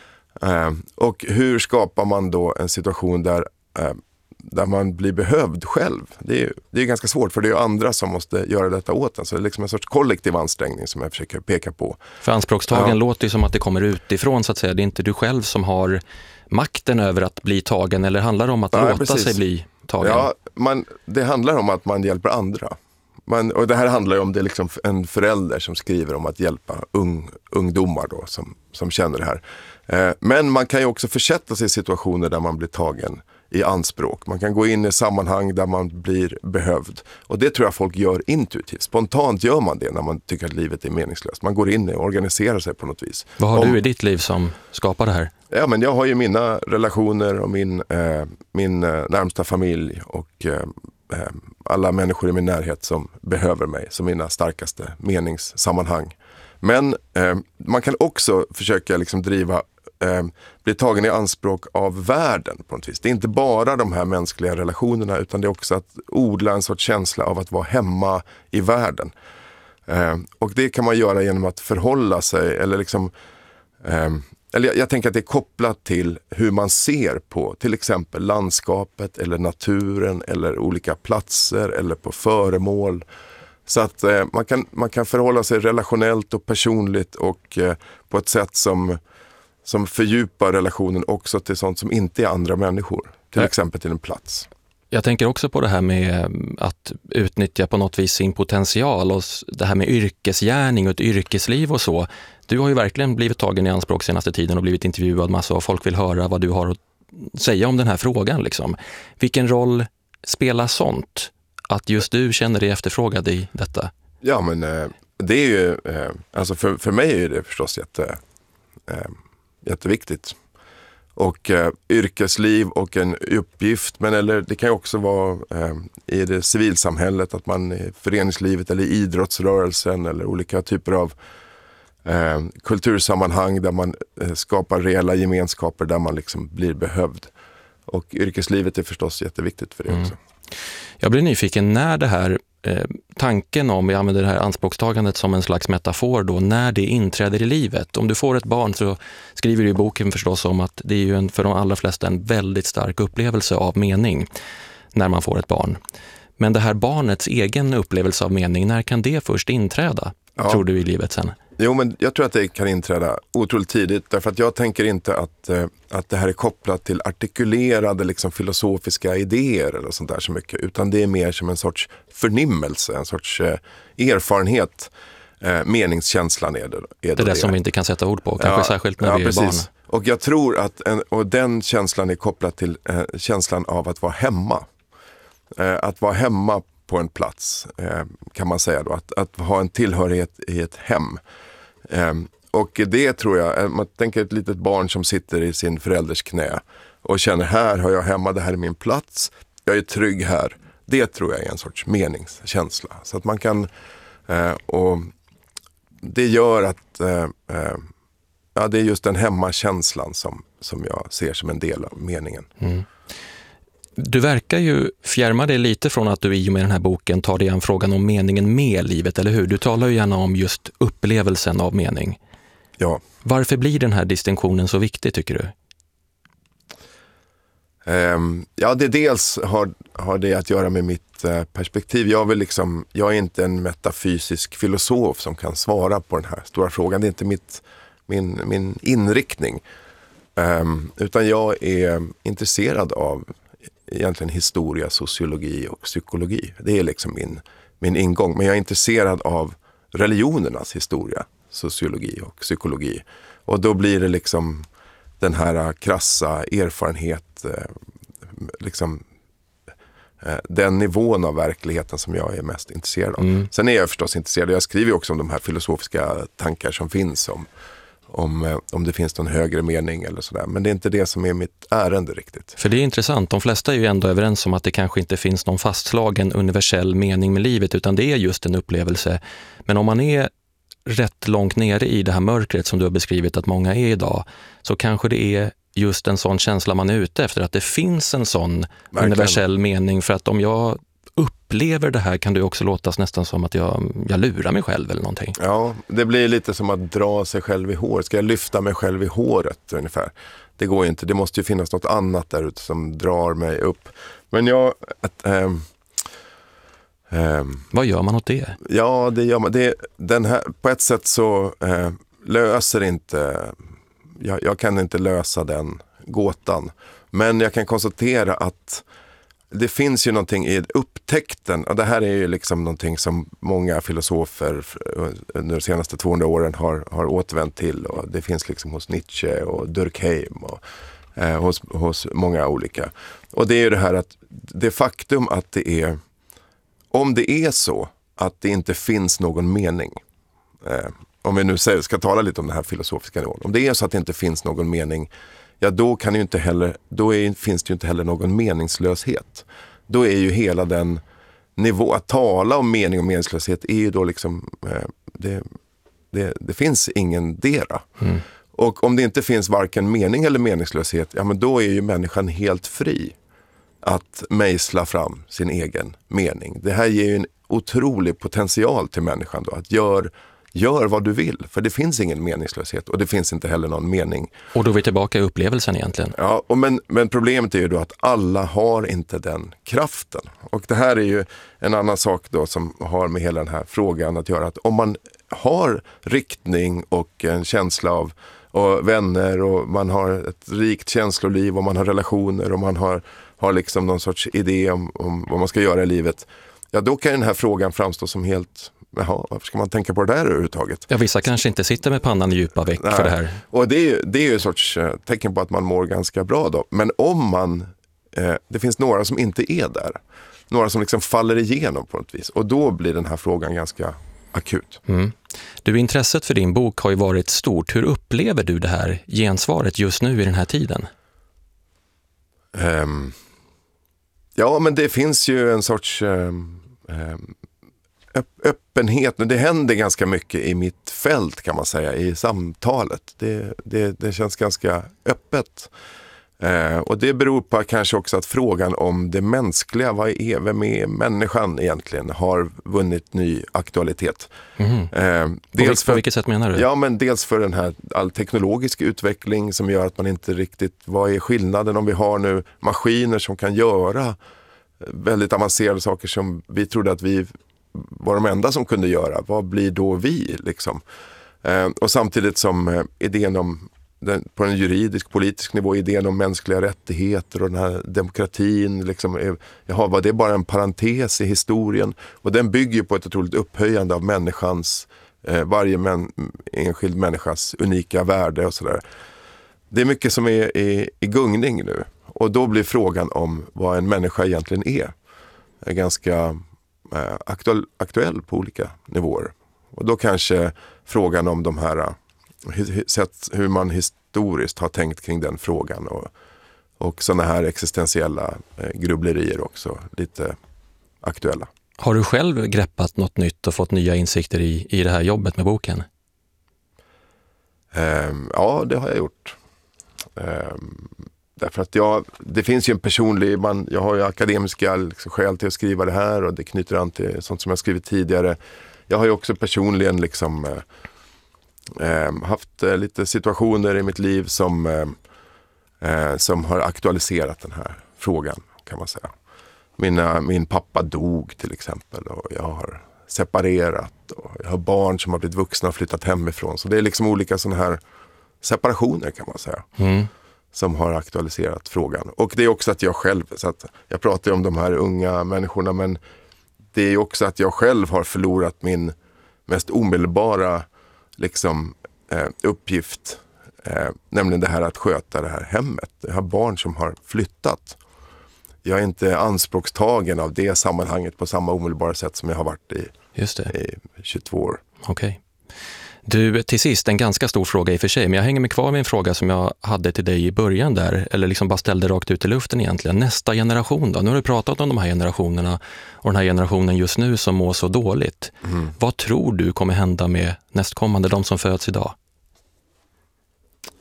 Och hur skapar man då en situation där man blir behövd själv? Det är ganska svårt, för det är andra som måste göra detta åt en. Så det är liksom en sorts kollektiv ansträngning som jag försöker peka på. För anspråkstagen låter ju som att det kommer utifrån, så att säga. Det är inte du själv som har makten över att bli tagen, eller handlar det om att låta sig bli tagen? Ja, det handlar om att man hjälper andra. Och det här handlar ju om det liksom en förälder som skriver om att hjälpa ungdomar då, som känner det här. Men man kan ju också försätta sig i situationer där man blir tagen i anspråk. Man kan gå in i sammanhang där man blir behövd. Och det tror jag folk gör intuitivt. Spontant gör man det när man tycker att livet är meningslöst. Man går in och organiserar sig på något vis. Vad har du i ditt liv som skapar det här? Ja, men jag har ju mina relationer och min närmsta familj och alla människor i min närhet som behöver mig som mina starkaste meningssammanhang. Men man kan också försöka liksom bli tagen i anspråk av världen på något vis. Det är inte bara de här mänskliga relationerna, utan det är också att odla en sorts känsla av att vara hemma i världen. Och det kan man göra genom att förhålla sig eller liksom... Eller jag tänker att det är kopplat till hur man ser på till exempel landskapet eller naturen eller olika platser eller på föremål. Så att man kan förhålla sig relationellt och personligt och på ett sätt som fördjupar relationen också till sånt som inte är andra människor. Till exempel till en plats. Jag tänker också på det här med att utnyttja på något vis sin potential och det här med yrkesgärning och ett yrkesliv och så. Du har ju verkligen blivit tagen i anspråk senaste tiden och blivit intervjuad massa och folk vill höra vad du har att säga om den här frågan. Liksom. Vilken roll spelar sånt? Att just du känner dig efterfrågad i detta? Ja, men det är ju, alltså för mig är det förstås jätteviktigt. Och yrkesliv och en uppgift, eller det kan ju också vara i det civilsamhället, att man i föreningslivet eller i idrottsrörelsen eller olika typer av kultursammanhang där man skapar reella gemenskaper där man liksom blir behövd. Och yrkeslivet är förstås jätteviktigt för det också. Jag blir nyfiken när det här tanken om, vi använder det här anspråkstagandet som en slags metafor då, när det inträder i livet. Om du får ett barn så skriver du i boken förstås om att det är ju för de allra flesta en väldigt stark upplevelse av mening när man får ett barn. Men det här barnets egen upplevelse av mening, när kan det först inträda, tror du, i livet sen? Jo, men jag tror att det kan inträda otroligt tidigt, därför att jag tänker inte att det här är kopplat till artikulerade liksom filosofiska idéer eller sånt där så mycket, utan det är mer som en sorts förnimmelse, en sorts erfarenhet, meningskänslan är det. Det som vi inte kan sätta ord på, kanske särskilt när vi är barn. Och jag tror att och den känslan är kopplad till känslan av att vara hemma. Att vara hemma på en plats, kan man säga då. Att ha en tillhörighet i ett hem. Och det tror jag, man tänker ett litet barn som sitter i sin förälders knä och känner, här har jag hemma, det här är min plats, jag är trygg här. Det tror jag är en sorts meningskänsla. Så att man kan, och det gör att det är just den hemmakänslan som jag ser som en del av meningen. Du verkar ju fjärma dig lite från att du i och med den här boken tar dig an frågan om meningen med livet, eller hur? Du talar ju gärna om just upplevelsen av mening. Ja. Varför blir den här distinktionen så viktig, tycker du? Det dels har det att göra med mitt perspektiv. Jag är inte en metafysisk filosof som kan svara på den här stora frågan. Det är inte min inriktning. Utan jag är intresserad av egentligen historia, sociologi och psykologi. Det är liksom min ingång. Men jag är intresserad av religionernas historia, sociologi och psykologi. Och då blir det liksom den här krassa erfarenhet, liksom den nivån av verkligheten som jag är mest intresserad av. Sen är jag förstås intresserad, jag skriver också om de här filosofiska tankar som finns om det finns någon högre mening eller sådär. Men det är inte det som är mitt ärende riktigt. För det är intressant, de flesta är ju ändå överens om att det kanske inte finns någon fastslagen universell mening med livet, utan det är just en upplevelse. Men om man är rätt långt nere i det här mörkret som du har beskrivit att många är idag, så kanske det är just en sån känsla man är ute efter, att det finns en sån universell mening. För att om jag upplever det här kan det också låta nästan som att jag lurar mig själv eller någonting. Ja, det blir lite som att dra sig själv i hår. Ska jag lyfta mig själv i håret ungefär? Det går ju inte. Det måste ju finnas något annat där ute som drar mig upp. Men vad gör man åt det? Ja, det gör man. Den här, på ett sätt så löser inte... Jag kan inte lösa den gåtan. Men jag kan konstatera att det finns ju någonting i upptäckten. Och det här är ju liksom någonting som många filosofer under de senaste 200 åren har återvänt till. Och det finns liksom hos Nietzsche och Durkheim och hos många olika. Och det är ju det här att det faktum att det är... Om det är så att det inte finns någon mening, om vi nu ska tala lite om den här filosofiska nivån, om det är så att det inte finns någon mening, ja då finns det ju inte heller någon meningslöshet. Då är ju hela den nivå, att tala om mening och meningslöshet är ju då liksom, det finns ingen dera. Mm. Och om det inte finns varken mening eller meningslöshet, ja men då är ju människan helt fri att mejsla fram sin egen mening. Det här ger ju en otrolig potential till människan då, att gör vad du vill, för det finns ingen meningslöshet och det finns inte heller någon mening. Och då är vi tillbaka i upplevelsen egentligen. Ja, men problemet är ju då att alla har inte den kraften. Och det här är ju en annan sak då som har med hela den här frågan att göra, att om man har riktning och en känsla av och vänner och man har ett rikt känsloliv och man har relationer och man har liksom någon sorts idé om vad man ska göra i livet, ja då kan den här frågan framstå som helt, varför ska man tänka på det där överhuvudtaget? Ja, vissa kanske inte sitter med pannan i djupa veck för det här. Och det är ju en sorts tecken på att man mår ganska bra då. Men om man, det finns några som inte är där. Några som liksom faller igenom på något vis. Och då blir den här frågan ganska akut. Mm. Du, intresset för din bok har ju varit stort. Hur upplever du det här gensvaret just nu i den här tiden? Ja, men det finns ju en sorts öppenhet. Det händer ganska mycket i mitt fält kan man säga, i samtalet. Det känns ganska öppet. Och det beror på kanske också att frågan om det mänskliga, vem är människan egentligen, har vunnit ny aktualitet. Dels på vilket sätt menar du? Ja, men dels för den här all teknologisk utveckling som gör att man inte riktigt, vad är skillnaden om vi har nu maskiner som kan göra väldigt avancerade saker som vi trodde att vi var de enda som kunde göra. Vad blir då vi liksom? Och samtidigt som idén om på en juridisk, politisk nivå, idén om mänskliga rättigheter och den här demokratin liksom, var det bara en parentes i historien? Och den bygger på ett otroligt upphöjande av människans, varje enskild människas unika värde och sådär. Det är mycket som är i gungning nu. Och då blir frågan om vad en människa egentligen är ganska aktuell på olika nivåer. Och då kanske frågan om de här hur man historiskt har tänkt kring den frågan och sådana här existentiella grubblerier också lite aktuella. Har du själv greppat något nytt och fått nya insikter i det här jobbet med boken? Ja, det har jag gjort. Därför att det finns ju en personlig, jag har ju akademiska liksom, skäl till att skriva det här och det knyter an till sånt som jag skrivit tidigare. Jag har ju också personligen liksom haft lite situationer i mitt liv som har aktualiserat den här frågan kan man säga. Min pappa dog till exempel och jag har separerat och jag har barn som har blivit vuxna och flyttat hemifrån. Så det är liksom olika sådana här separationer kan man säga. Som har aktualiserat frågan. Och det är också att jag själv, så att jag pratar ju om de här unga människorna, men det är också att jag själv har förlorat min mest omedelbara liksom, uppgift, nämligen det här att sköta det här hemmet. Jag har barn som har flyttat. Jag är inte anspråkstagen av det sammanhanget på samma omedelbara sätt som jag har varit i 22 år. Okej. Du, till sist en ganska stor fråga i och för sig, men jag hänger mig kvar med en fråga som jag hade till dig i början där, eller liksom bara ställde rakt ut i luften egentligen. Nästa generation då? Nu har du pratat om de här generationerna och den här generationen just nu som mår så dåligt. Vad tror du kommer hända med nästkommande, de som föds idag?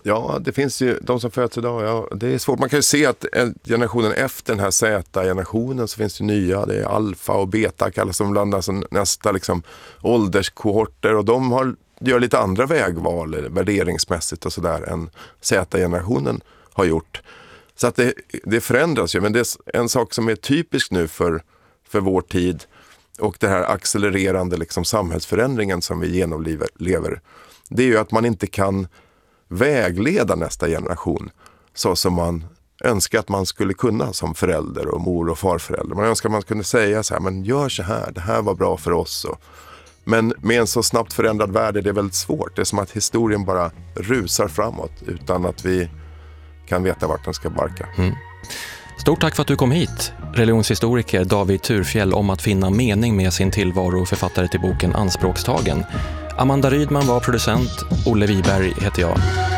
Ja, det finns ju de som föds idag. Ja, det är svårt. Man kan ju se att generationen efter den här Z-generationen så finns det nya. Det är alfa och beta kallas de bland alltså nästa liksom ålderskohorter. Och de gör lite andra vägval värderingsmässigt och sådär än Z-generationen har gjort. Så att det förändras ju. Men det är en sak som är typisk nu för vår tid och det här accelererande liksom samhällsförändringen som vi genomlever. Det är ju att man inte kan vägleda nästa generation så som man önskar att man skulle kunna som förälder och mor- och farförälder. Man önskar att man kunde säga så här, men gör så här, det här var bra för oss. Men med en så snabbt förändrad värld är det väldigt svårt. Det är som att historien bara rusar framåt utan att vi kan veta vart den ska barka. Stort tack för att du kom hit, religionshistoriker David Thurfjell, om att finna mening med sin tillvaro och författare till boken Anspråkstagen. Amanda Rydman var producent, Olle Wiberg heter jag.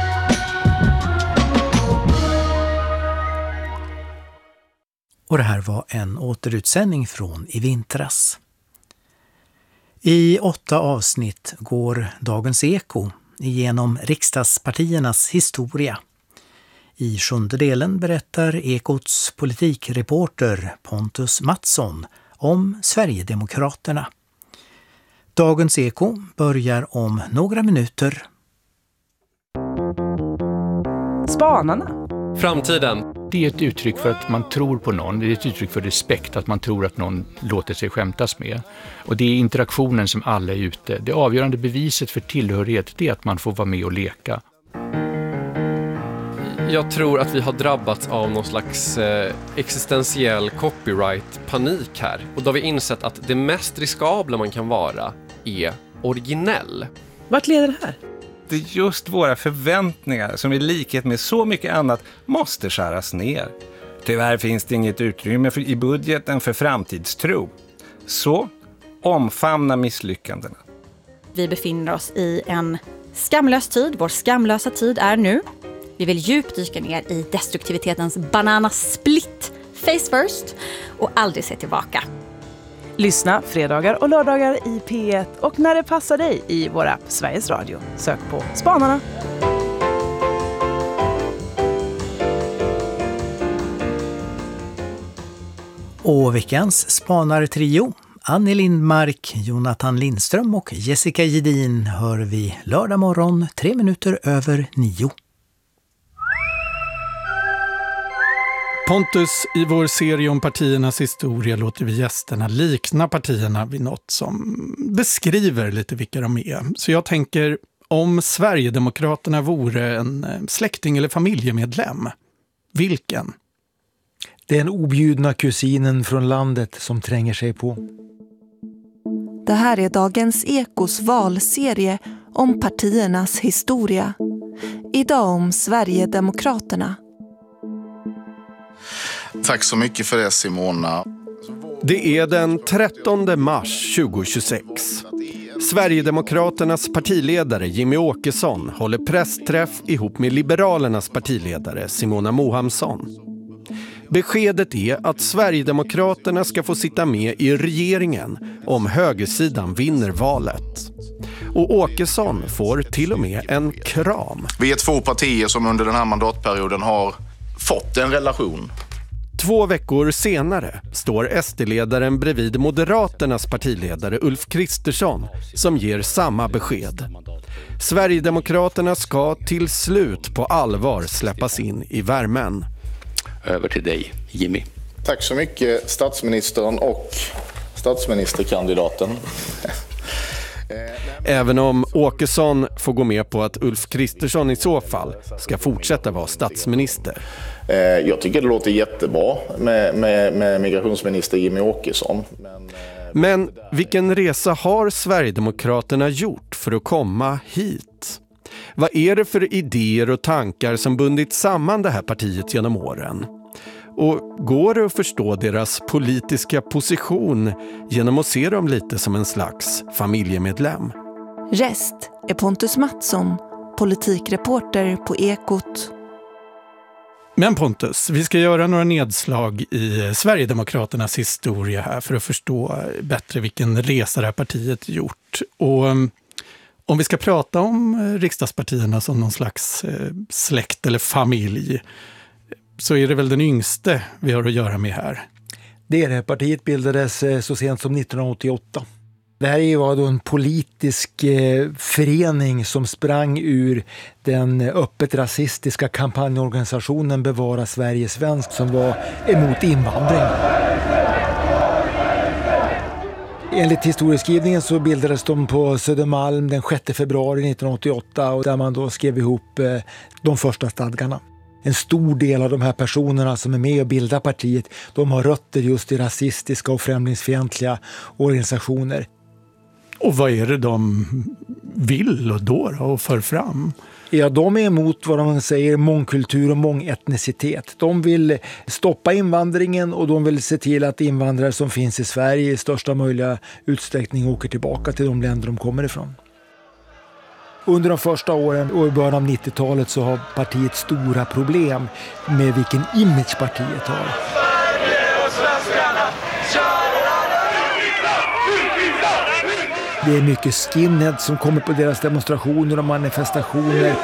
Och det här var en återutsändning från i vintras. I 8 avsnitt går Dagens Eko igenom riksdagspartiernas historia. I 7:e delen berättar Ekots politikreporter Pontus Mattsson om Sverigedemokraterna. Dagens Eko börjar om några minuter. Spanarna. Framtiden. Det är ett uttryck för att man tror på någon. Det är ett uttryck för respekt, att man tror att någon låter sig skämtas med. Och det är interaktionen som alla är ute. Det avgörande beviset för tillhörighet, det är att man får vara med och leka. Jag tror att vi har drabbats av någon slags existentiell copyright-panik här. Och då har vi insett att det mest riskabla man kan vara är originell. Vart leder det här? Det är just våra förväntningar som i likhet med så mycket annat måste skäras ner. Tyvärr finns det inget utrymme i budgeten för framtidstro. Så omfamna misslyckandena. Vi befinner oss i en skamlös tid. Vår skamlösa tid är nu. Vi vill djupdyka ner i destruktivitetens bananasplit, face first, och aldrig se tillbaka. Lyssna fredagar och lördagar i P1 och när det passar dig i vår app Sveriges Radio. Sök på Spanarna. Och veckans spanartrio, Annie Lindmark, Jonathan Lindström och Jessica Gedin, hör vi lördag morgon 9:03. Pontus, i vår serie om partiernas historia låter vi gästerna likna partierna vid något som beskriver lite vilka de är. Så jag tänker, om Sverigedemokraterna vore en släkting eller familjemedlem, vilken? Den objudna kusinen från landet som tränger sig på. Det här är Dagens Ekos valserie om partiernas historia. Idag om Sverigedemokraterna. Tack så mycket för det, Simona. Det är den 13 mars 2026. Sverigedemokraternas partiledare Jimmie Åkesson håller pressträff ihop med Liberalernas partiledare Simona Mohamsson. Beskedet är att Sverigedemokraterna ska få sitta med i regeringen om högersidan vinner valet. Och Åkesson får till och med en kram. Vi är 2 partier som under den här mandatperioden har fått en relation. 2 veckor senare står SD-ledaren bredvid Moderaternas partiledare Ulf Kristersson som ger samma besked. Sverigedemokraterna ska till slut på allvar släppas in i värmen. Över till dig, Jimmie. Tack så mycket, statsministern och statsministerkandidaten. Även om Åkesson får gå med på att Ulf Kristersson i så fall ska fortsätta vara statsminister. Jag tycker det låter jättebra med migrationsminister Jimmie Åkesson. Men vilken resa har Sverigedemokraterna gjort för att komma hit? Vad är det för idéer och tankar som bundit samman det här partiet genom åren? Och går det att förstå deras politiska position genom att se dem lite som en slags familjemedlem? Rest är Pontus Mattsson, politikreporter på Ekot. Men Pontus, vi ska göra några nedslag i Sverigedemokraternas historia här för att förstå bättre vilken resa det här partiet gjort. Och Om vi ska prata om riksdagspartierna som någon slags släkt eller familj, så är det väl den yngste vi har att göra med här. Det är det. Partiet bildades så sent som 1988. Det här var då en politisk förening som sprang ur den öppet rasistiska kampanjorganisationen Bevara Sverige svensk, som var emot invandring. Enligt historieskrivningen så bildades de på Södermalm den 6 februari 1988, och där man då skrev ihop de första stadgarna. En stor del av de här personerna som är med och bildar partiet, de har rötter just i rasistiska och främlingsfientliga organisationer. Och vad är det de vill och för fram? Ja, de är emot vad de säger mångkultur och mångetnicitet. De vill stoppa invandringen och de vill se till att invandrare som finns i Sverige i största möjliga utsträckning åker tillbaka till de länder de kommer ifrån. Under de första åren och i början av 90-talet så har partiet stora problem med vilken image partiet har. Det är mycket skinhead som kommer på deras demonstrationer och manifestationer.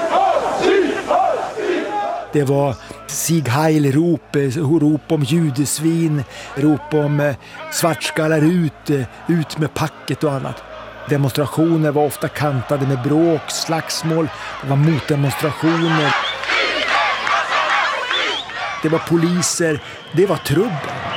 Det var Sieg Heil-rop, rop om judesvin, rop om svartskallar ut med packet och annat. Demonstrationer var ofta kantade med bråk, slagsmål, det var motdemonstrationer. Det var poliser, det var trubbel.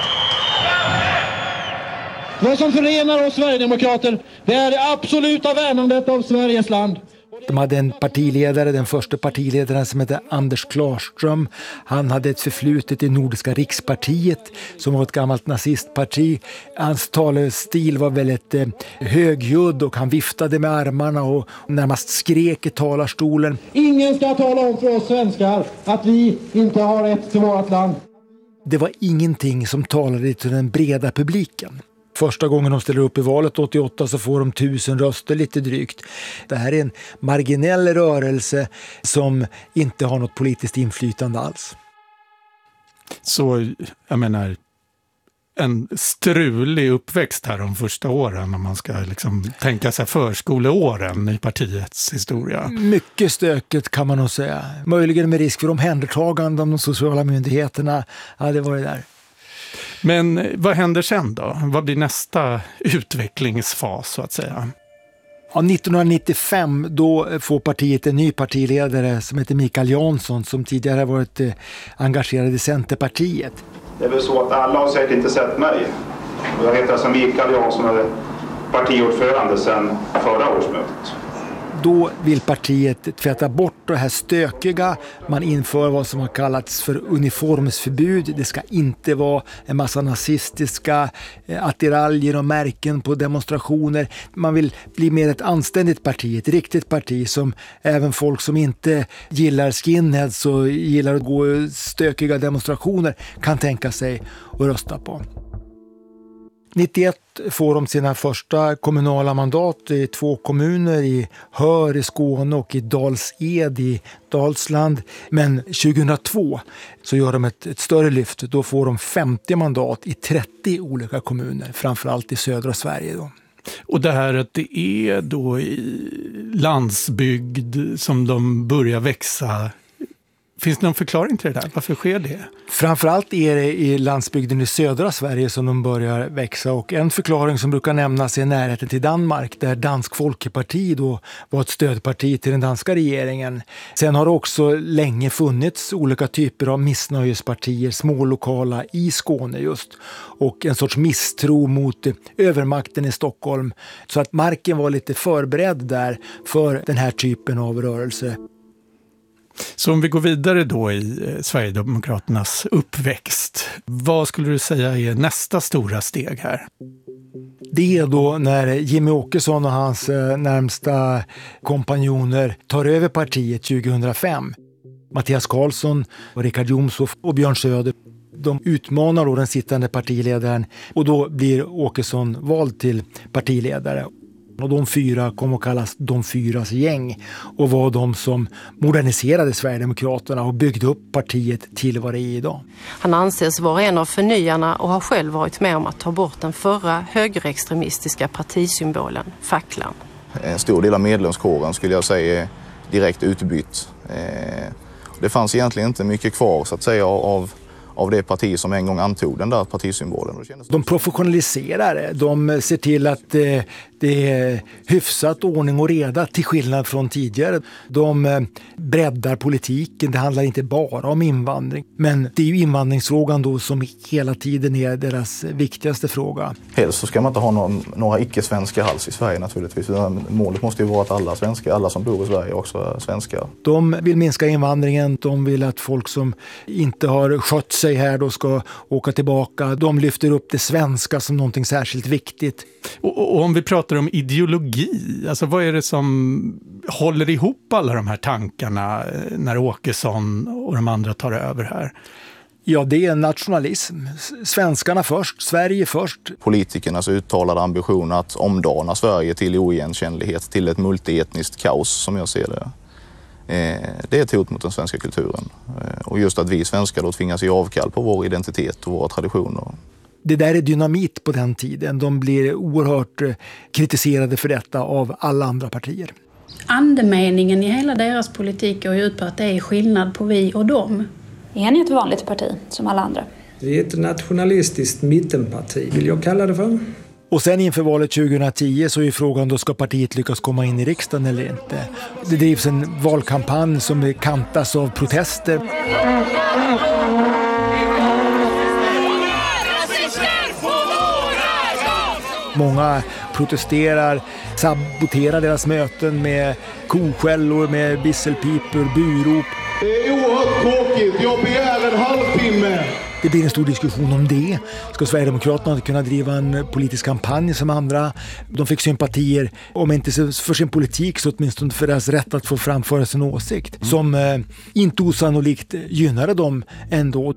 Vad som förenar oss Sverigedemokrater, det är det absoluta värnandet av Sveriges land. De hade en partiledare, den första partiledaren som hette Anders Klarström. Han hade ett förflutet i Nordiska rikspartiet som var ett gammalt nazistparti. Hans talestil var väldigt högljudd och han viftade med armarna och närmast skrek i talarstolen. Ingen ska tala om för oss svenskar att vi inte har rätt till vårt land. Det var ingenting som talade till den breda publiken. Första gången de ställer upp i valet 88 så får de 1000 röster lite drygt. Det här är en marginell rörelse som inte har något politiskt inflytande alls. Så jag menar, en strulig uppväxt här de första åren om man ska liksom tänka sig förskoleåren i partiets historia. Mycket stökigt kan man nog säga. Möjligen med risk för omhändertagande om de sociala myndigheterna hade varit där. Men vad händer sen då? Vad blir nästa utvecklingsfas så att säga? Ja, 1995 då får partiet en ny partiledare som heter Mikael Jansson som tidigare varit engagerad i Centerpartiet. Det är väl så att alla har säkert inte sett mig. Jag heter alltså Mikael Jansson och är partiordförande sedan förra årsmötet. Då vill partiet tvätta bort det här stökiga. Man inför vad som har kallats för uniformsförbud. Det ska inte vara en massa nazistiska attiraljer och märken på demonstrationer. Man vill bli mer ett anständigt parti, ett riktigt parti som även folk som inte gillar skinheads och gillar att gå stökiga demonstrationer kan tänka sig att rösta på. 91 får de sina första kommunala mandat i 2 kommuner, i Hör i Skåne och i Dals-Ed i Dalsland. Men 2002 så gör de ett större lyft. Då får de 50 mandat i 30 olika kommuner, framförallt i södra Sverige då. Och det här att det är då i landsbygd som de börjar växa. Finns det någon förklaring till det där? Varför sker det? Framförallt är det i landsbygden i södra Sverige som de börjar växa. Och en förklaring som brukar nämnas är närheten till Danmark där Dansk Folkeparti då var ett stödparti till den danska regeringen. Sen har det också länge funnits olika typer av missnöjespartier, smålokala i Skåne just. Och en sorts misstro mot övermakten i Stockholm. Så att marken var lite förberedd där för den här typen av rörelse. Så om vi går vidare då i Sverigedemokraternas uppväxt, vad skulle du säga är nästa stora steg här? Det är då när Jimmy Åkesson och hans närmsta kompanjoner tar över partiet 2005. Mattias Karlsson och Richard Jomshof och Björn Söder, de utmanar då den sittande partiledaren och då blir Åkesson vald till partiledare. Och de 4 kom att kallas de 4s gäng och var de som moderniserade Sverigedemokraterna och byggde upp partiet till vad det är idag. Han anses vara en av förnyarna och har själv varit med om att ta bort den förra högerextremistiska partisymbolen, facklan. En stor del av medlemskåren skulle jag säga är direkt utbytt. Det fanns egentligen inte mycket kvar så att säga av det parti som en gång antog den där partisymbolen. De professionaliserar det. De ser till att det är hyfsat ordning och reda till skillnad från tidigare. De breddar politiken. Det handlar inte bara om invandring. Men det är ju invandringsfrågan då som hela tiden är deras viktigaste fråga. Helst så ska man inte ha några icke-svenskar alls i Sverige naturligtvis. Målet måste ju vara att alla svenskar, alla som bor i Sverige också är svenskar. De vill minska invandringen. De vill att folk som inte har skött sig här då ska åka tillbaka. De lyfter upp det svenska som någonting särskilt viktigt. Och om vi pratar om ideologi, alltså vad är det som håller ihop alla de här tankarna när Åkesson och de andra tar över här? Ja, det är nationalism. Svenskarna först, Sverige först. Politikernas uttalade ambition att omdana Sverige till oigenkännlighet, till ett multietniskt kaos som jag ser det. Det är ett hot mot den svenska kulturen. Och just att vi svenskar då tvingas ge avkall på vår identitet och våra traditioner. Det där är dynamit på den tiden. De blir oerhört kritiserade för detta av alla andra partier. Andemeningen i hela deras politik går ut på att det är skillnad på vi och dem. Är ni ett vanligt parti som alla andra? Vi är ett nationalistiskt mittenparti, vill jag kalla det för. Och sen inför valet 2010 så är frågan då, ska partiet lyckas komma in i riksdagen eller inte. Det drivs en valkampanj som kantas av protester. Många protesterar, saboterar deras möten med koskällor, med visselpipor, burop. Det är oerhört tråkigt, jag begär en halvtimme. Det blir en stor diskussion om det. Ska Sverigedemokraterna kunna driva en politisk kampanj som andra? De fick sympatier, om inte för sin politik så åtminstone för deras rätt att få framföra sin åsikt. Som inte osannolikt gynnade dem ändå.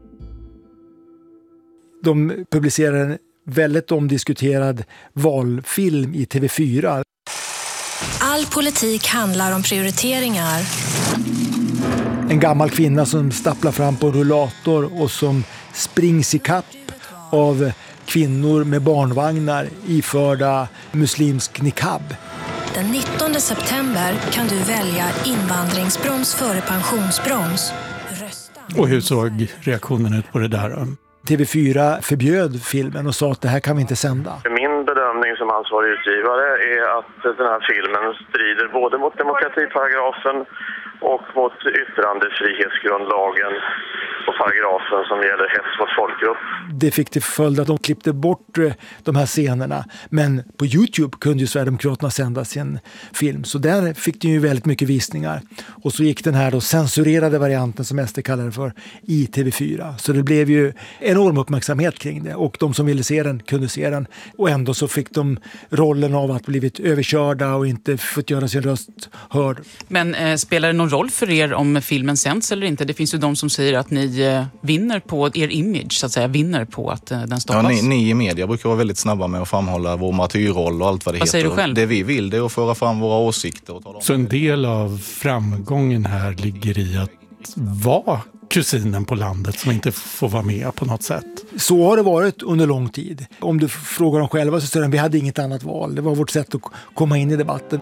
De publicerade en väldigt omdiskuterad valfilm i TV4. All politik handlar om prioriteringar. En gammal kvinna som stapplar fram på en rullator och som springs i kapp av kvinnor med barnvagnar iförda muslimsk niqab. Den 19 september kan du välja invandringsbroms före pensionsbroms. Och hur såg reaktionen ut på det där? TV4 förbjöd filmen och sa att det här kan vi inte sända. Min bedömning som ansvarig utgivare är att den här filmen strider både mot demokratiparagrafen och mot yttrandefrihetsgrundlagen och paragrafen som gäller hets mot folkgrupp. Det fick till följd att de klippte bort de här scenerna. Men på YouTube kunde ju Sverigedemokraterna sända sin film. Så där fick det ju väldigt mycket visningar. Och så gick den här då censurerade varianten som SD kallade för i TV4. Så det blev ju enorm uppmärksamhet kring det. Och de som ville se den kunde se den. Och ändå så fick de rollen av att blivit överkörda och inte fått göra sin röst hörd. Men spelar det någon roll för er om filmen sänds eller inte? Det finns ju de som säger att ni vinner på er image, så att säga, vinner på att den stoppas. Ja, ni i media brukar vara väldigt snabba med att framhålla vår martyrroll och allt vad det heter. Vad säger du själv? Det vi vill det är att föra fram våra åsikter. Och tala om. Så en del av framgången här ligger i att vara kusinen på landet som inte får vara med på något sätt. Så har det varit under lång tid. Om du frågar dem själva så säger de, vi hade inget annat val. Det var vårt sätt att komma in i debatten.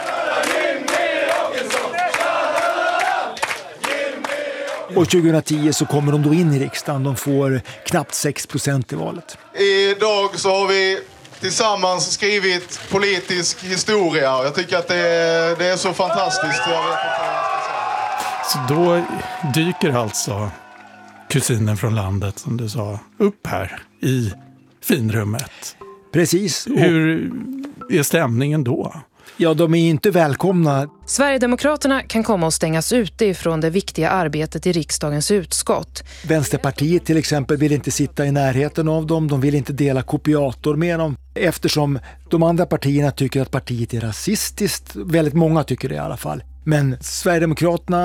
Och 2010 så kommer de då in i riksdagen. De får knappt 6% i valet. Idag så har vi tillsammans skrivit politisk historia. Jag tycker att det är så fantastiskt. Jag vet inte vad jag ska säga. Så då dyker alltså kusinen från landet, som du sa, upp här i finrummet. Precis. Hur är stämningen då? Ja, de är inte välkomna. Sverigedemokraterna kan komma att stängas ute ifrån det viktiga arbetet i riksdagens utskott. Vänsterpartiet till exempel vill inte sitta i närheten av dem. De vill inte dela kopiator med dem. Eftersom de andra partierna tycker att partiet är rasistiskt. Väldigt många tycker det i alla fall. Men Sverigedemokraterna